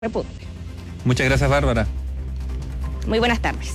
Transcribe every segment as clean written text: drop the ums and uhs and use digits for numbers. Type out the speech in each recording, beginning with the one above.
repunte. Muchas gracias, Bárbara. Muy buenas tardes.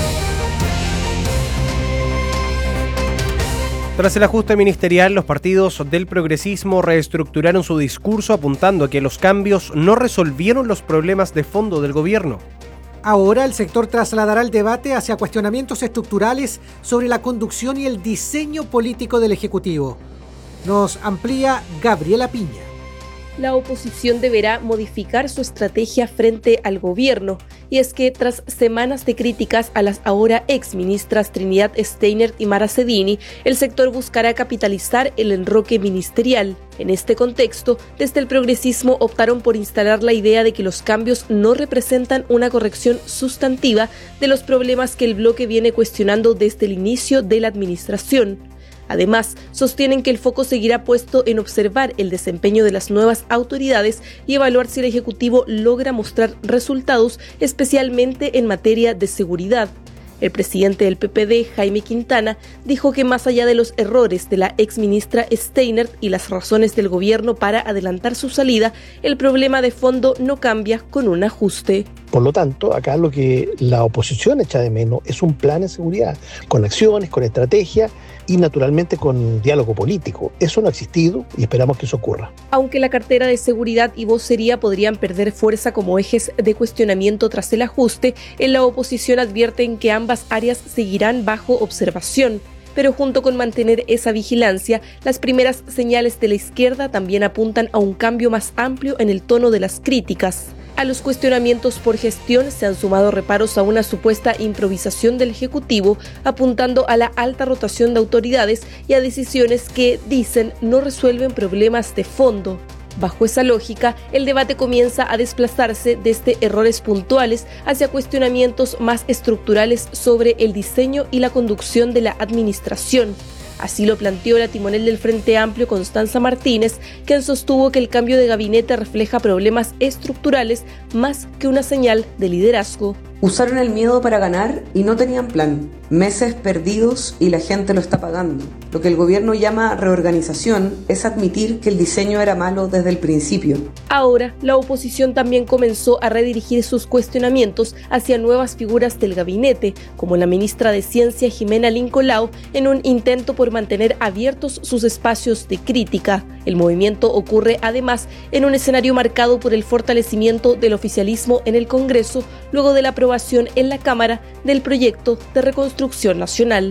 Tras el ajuste ministerial, los partidos del progresismo reestructuraron su discurso apuntando a que los cambios no resolvieron los problemas de fondo del gobierno. Ahora el sector trasladará el debate hacia cuestionamientos estructurales sobre la conducción y el diseño político del Ejecutivo. Nos amplía Gabriela Piña. La oposición deberá modificar su estrategia frente al gobierno, y es que tras semanas de críticas a las ahora exministras Trinidad Steinert y Mara Cedini, el sector buscará capitalizar el enroque ministerial. En este contexto, desde el progresismo optaron por instalar la idea de que los cambios no representan una corrección sustantiva de los problemas que el bloque viene cuestionando desde el inicio de la administración. Además, sostienen que el foco seguirá puesto en observar el desempeño de las nuevas autoridades y evaluar si el Ejecutivo logra mostrar resultados, especialmente en materia de seguridad. El presidente del PPD, Jaime Quintana, dijo que más allá de los errores de la exministra Steinert y las razones del gobierno para adelantar su salida, el problema de fondo no cambia con un ajuste. Por lo tanto, acá lo que la oposición echa de menos es un plan de seguridad, con acciones, con estrategia y naturalmente con diálogo político. Eso no ha existido y esperamos que eso ocurra. Aunque la cartera de seguridad y vocería podrían perder fuerza como ejes de cuestionamiento tras el ajuste, en la oposición advierten que ambas áreas seguirán bajo observación. Pero junto con mantener esa vigilancia, las primeras señales de la izquierda también apuntan a un cambio más amplio en el tono de las críticas. A los cuestionamientos por gestión se han sumado reparos a una supuesta improvisación del Ejecutivo, apuntando a la alta rotación de autoridades y a decisiones que, dicen, no resuelven problemas de fondo. Bajo esa lógica, el debate comienza a desplazarse desde errores puntuales hacia cuestionamientos más estructurales sobre el diseño y la conducción de la administración. Así lo planteó la timonel del Frente Amplio, Constanza Martínez, quien sostuvo que el cambio de gabinete refleja problemas estructurales más que una señal de liderazgo. Usaron el miedo para ganar y no tenían plan. Meses perdidos y la gente lo está pagando. Lo que el gobierno llama reorganización es admitir que el diseño era malo desde el principio. Ahora, la oposición también comenzó a redirigir sus cuestionamientos hacia nuevas figuras del gabinete, como la ministra de Ciencia Jimena Lincolao, en un intento por mantener abiertos sus espacios de crítica. El movimiento ocurre además en un escenario marcado por el fortalecimiento del oficialismo en el Congreso, luego de la aprobación en la Cámara del proyecto de reconstrucción nacional.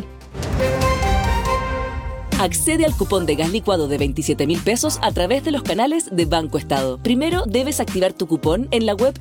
Accede al cupón de gas licuado de 27.000 pesos a través de los canales de Banco Estado. Primero debes activar tu cupón en la web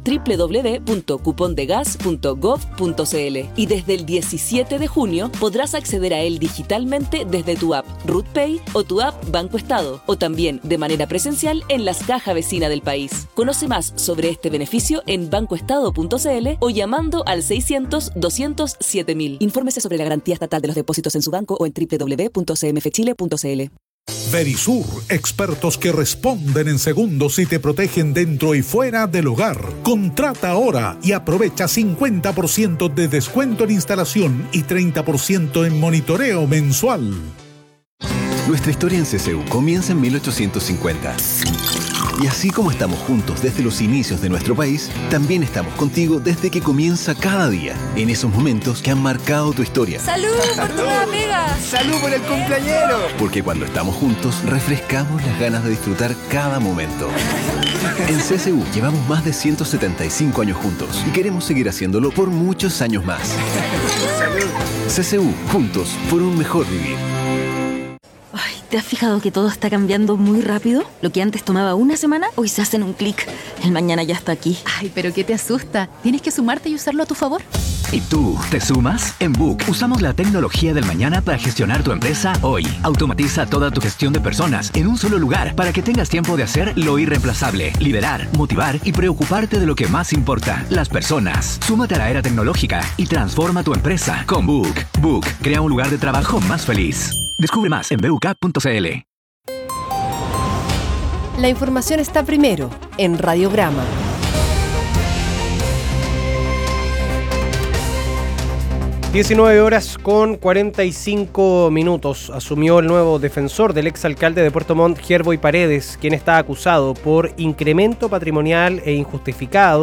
www.cupondegas.gov.cl y desde el 17 de junio podrás acceder a él digitalmente desde tu app RutPay o tu app Banco Estado, o también de manera presencial en las cajas vecinas del país. Conoce más sobre este beneficio en bancoestado.cl o llamando al 600-200-7000. Infórmese sobre la garantía estatal de los depósitos en su banco o en www.cmfchile.cl. Verisur, expertos que responden en segundos y te protegen dentro y fuera del hogar. Contrata ahora y aprovecha 50% de descuento en instalación y 30% en monitoreo mensual. Nuestra historia en CCU comienza en 1850. Y así como estamos juntos desde los inicios de nuestro país, también estamos contigo desde que comienza cada día, en esos momentos que han marcado tu historia. ¡Salud por tu nueva pega! ¡Salud por el cumpleañero! Porque cuando estamos juntos, refrescamos las ganas de disfrutar cada momento. En CCU llevamos más de 175 años juntos y queremos seguir haciéndolo por muchos años más. ¡Salud! CCU, juntos por un mejor vivir. Ay, ¿te has fijado que todo está cambiando muy rápido? Lo que antes tomaba una semana, hoy se hace en un clic. El mañana ya está aquí. Ay, pero ¿qué te asusta? Tienes que sumarte y usarlo a tu favor. ¿Y tú, te sumas? En Book usamos la tecnología del mañana para gestionar tu empresa hoy. Automatiza toda tu gestión de personas en un solo lugar para que tengas tiempo de hacer lo irreemplazable, liderar, motivar y preocuparte de lo que más importa, las personas. Súmate a la era tecnológica y transforma tu empresa con Book. Book crea un lugar de trabajo más feliz. Descubre más en BUK.cl. La información está primero en Radiograma. 19 horas con 45 minutos. Asumió el nuevo defensor del exalcalde de Puerto Montt, Gerboy Paredes, quien está acusado por incremento patrimonial e injustificado